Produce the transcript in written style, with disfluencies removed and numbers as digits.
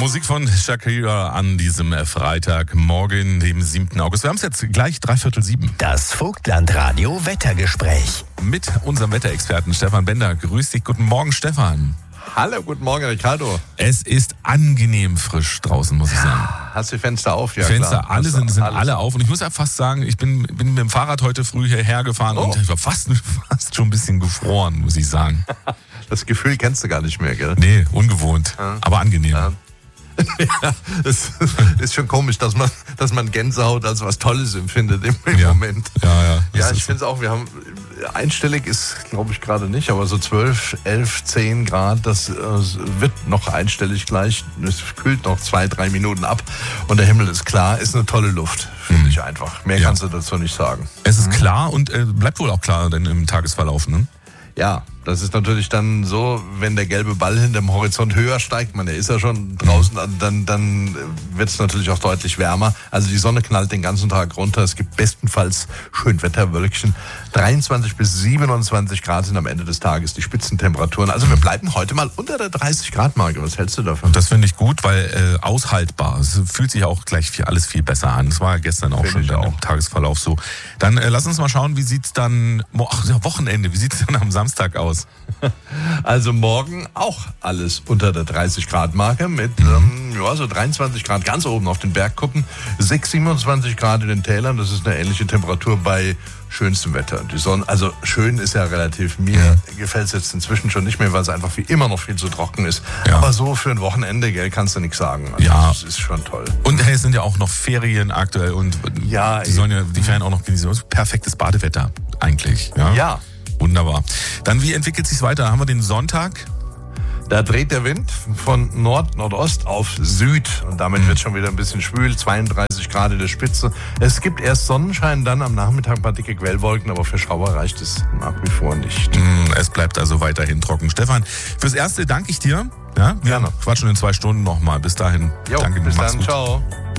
Musik von Shakira an diesem Freitagmorgen, dem 7. August. Wir haben es jetzt gleich 6:45. Das Vogtland-Radio Wettergespräch. Mit unserem Wetterexperten Stefan Bender. Grüß dich. Guten Morgen, Stefan. Hallo, guten Morgen, Ricardo. Es ist angenehm frisch draußen, muss ich sagen. Hast du die Fenster auf? Ja, Fenster, klar. alle sind alle auf. Und ich muss ja fast sagen, ich bin mit dem Fahrrad heute früh hierher gefahren und ich war fast schon ein bisschen gefroren, muss ich sagen. Das Gefühl kennst du gar nicht mehr, gell? Nee, ungewohnt, aber angenehm. Ja. Ja, es ist schon komisch, dass man Gänsehaut als was Tolles empfindet im Moment. Ja, ich finde es auch, wir haben, einstellig ist, glaube ich, gerade nicht, aber so 12, 11, 10 Grad, das wird noch einstellig gleich. Es kühlt noch 2-3 Minuten ab und der Himmel ist klar, ist eine tolle Luft, finde ich einfach. Mehr kannst du dazu nicht sagen. Es ist klar und bleibt wohl auch klar denn im Tagesverlauf, ne? Ja, das ist natürlich dann so, wenn der gelbe Ball hinterm Horizont höher steigt, der ist ja schon draußen, dann wird es natürlich auch deutlich wärmer. Also die Sonne knallt den ganzen Tag runter. Es gibt bestenfalls Schönwetterwölkchen. 23 bis 27 Grad sind am Ende des Tages die Spitzentemperaturen. Also wir bleiben heute mal unter der 30-Grad-Marke. Was hältst du davon? Das finde ich gut, weil aushaltbar. Es fühlt sich auch gleich alles viel besser an. Das war ja gestern auch schon im Tagesverlauf so. Dann lass uns mal schauen, wie sieht's dann, Wochenende, wie sieht's dann am Samstag aus? Also morgen auch alles unter der 30-Grad-Marke mit so 23 Grad ganz oben auf den Bergkuppen, 27 Grad in den Tälern. Das ist eine ähnliche Temperatur bei schönstem Wetter. Die Sonne, also schön ist ja relativ. Mir gefällt es jetzt inzwischen schon nicht mehr, weil es einfach wie immer noch viel zu trocken ist. Ja. Aber so für ein Wochenende, gell, kannst du nichts sagen. Also das ist schon toll. Und es sind ja auch noch Ferien aktuell und die sollen ja die Ferien auch noch genießen. Perfektes Badewetter eigentlich. Ja. Wunderbar. Dann, wie entwickelt sich's weiter? Haben wir den Sonntag? Da dreht der Wind von Nord-Nordost auf Süd und damit wird schon wieder ein bisschen schwül, 32 Grad in der Spitze. Es gibt erst Sonnenschein, dann am Nachmittag ein paar dicke Quellwolken, aber für Schauer reicht es nach wie vor nicht. Es bleibt also weiterhin trocken. Stefan, fürs Erste danke ich dir. Ja, gerne. Quatschen in 2 Stunden nochmal. Bis dahin. Danke, bis dann. Ciao.